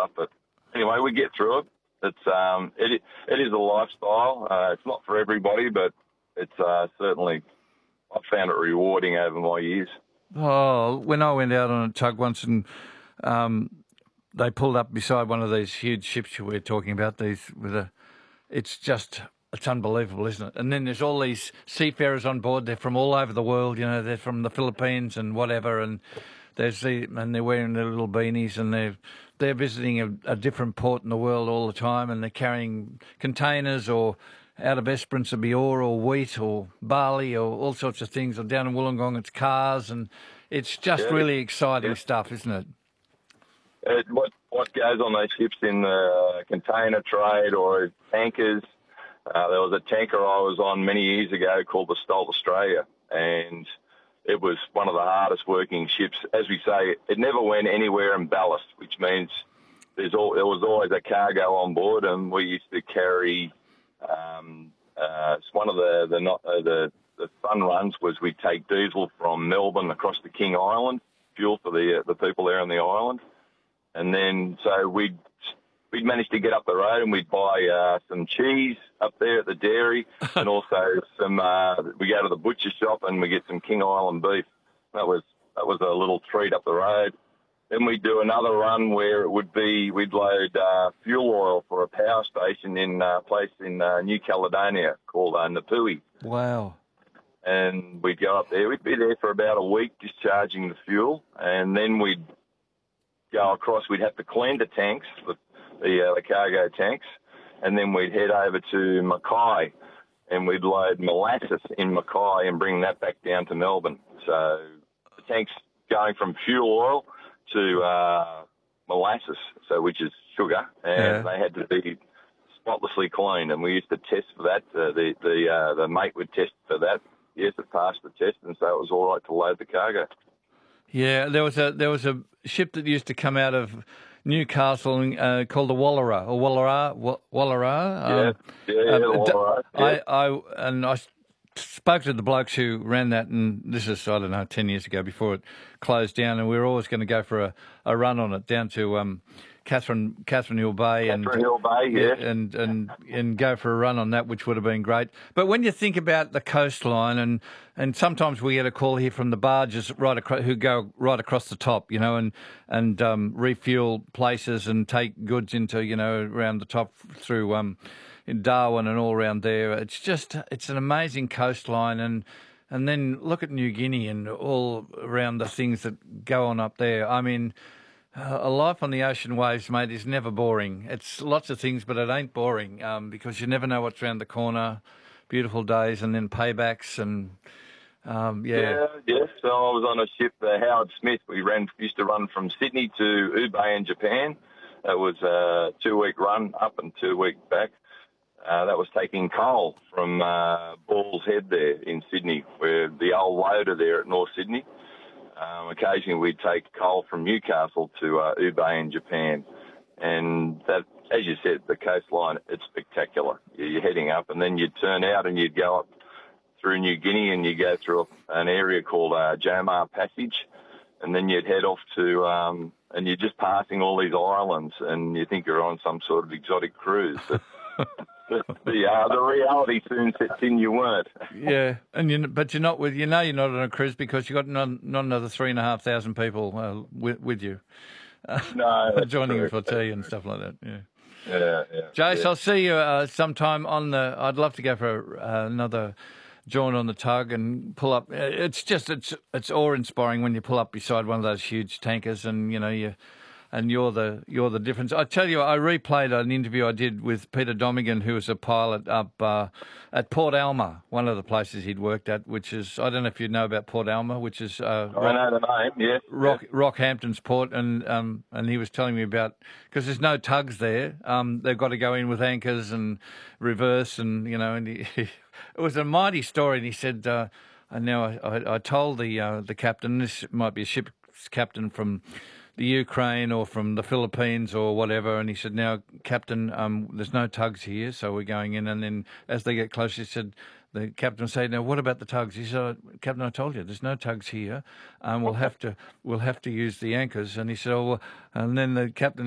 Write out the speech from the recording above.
stuff. But anyway, we get through it. It is a lifestyle. It's not for everybody, but it's certainly, I've found it rewarding over my years. Oh, when I went out on a tug once and they pulled up beside one of these huge ships we're talking about, it's unbelievable, isn't it? And then there's all these seafarers on board. They're from all over the world. You know, they're from the Philippines and whatever. And and they're wearing their little beanies, and they're visiting a different port in the world all the time, and they're carrying containers or out of Esperance it'll be ore or wheat or barley or all sorts of things. Or down in Wollongong it's cars, and it's just really exciting stuff, isn't it? What goes on those ships in the container trade or tankers? There was a tanker I was on many years ago called the Stolt Australia, and it was one of the hardest working ships. As we say, it never went anywhere in ballast, which means there was always a cargo on board, and we used to carry. One of the fun runs was we'd take diesel from Melbourne across to King Island, fuel for the people there on the island, and then so we'd manage to get up the road and we'd buy some cheese up there at the dairy, and also we go to the butcher shop and we get some King Island beef. That was a little treat up the road. Then we'd do another run where we'd load fuel oil for a power station in a place in New Caledonia called Napui. Wow. And we'd go up there. We'd be there for about a week discharging the fuel, and then we'd go across. We'd have to clean the tanks, the cargo tanks, and then we'd head over to Mackay, and we'd load molasses in Mackay and bring that back down to Melbourne. So the tanks going from fuel oil to molasses, which is sugar, and they had to be spotlessly clean. And we used to test for that. The mate would test for that. Yes, it passed the test, and so it was all right to load the cargo. Yeah, there was a ship that used to come out of Newcastle called the Wallara or Wallara. The Wallara. I spoke to the blokes who ran that, and this is, I don't know, 10 years ago before it closed down, and we were always going to go for a run on it down to Catherine Hill Bay and go for a run on that, which would have been great. But when you think about the coastline, and sometimes we get a call here from the barges who go right across the top, you know, and refuel places and take goods into, you know, around the top through in Darwin and all around there. It's an amazing coastline, and then look at New Guinea and all around the things that go on up there. I mean, a life on the ocean waves, mate, is never boring. It's lots of things, but it ain't boring because you never know what's around the corner. Beautiful days and then paybacks and Yes. So I was on a ship, Howard Smith. We used to run from Sydney to Ube in Japan. It was a 2-week run up and 2-week back. That was taking coal from Ball's Head there in Sydney, where the old loader there at North Sydney. Occasionally we'd take coal from Newcastle to Ube in Japan. And that, as you said, the coastline, it's spectacular. You're heading up, and then you'd turn out and you'd go up through New Guinea and you go through an area called Jomar Passage, and then you'd head off to, and you're just passing all these islands, and you think you're on some sort of exotic cruise. But the reality soon sets in. You weren't. Yeah, but you're not you're not on a cruise because you got not another 3,500 people with you. No, joining you for tea and stuff like that. Yeah. Yeah. Jace, I'll see you sometime on the. I'd love to go for another join on the tug and pull up. It's awe-inspiring when you pull up beside one of those huge tankers, and you know you're the difference. I tell you, I replayed an interview I did with Peter Domigan, who was a pilot up at Port Alma, one of the places he'd worked at, which is, I don't know if you know about Port Alma, which is I know the name, yes. Rockhampton's port, and he was telling me about, because there's no tugs there, they've got to go in with anchors and reverse, and you know, and it was a mighty story. And he said, and now I told the captain, this might be a ship's captain from the Ukraine or from the Philippines or whatever, and he said, now, Captain, there's no tugs here, so we're going in. And then as they get closer, he said, the captain said, now, what about the tugs? He said, Captain, I told you, there's no tugs here. We'll have to use the anchors. And he said, oh, well, and then the captain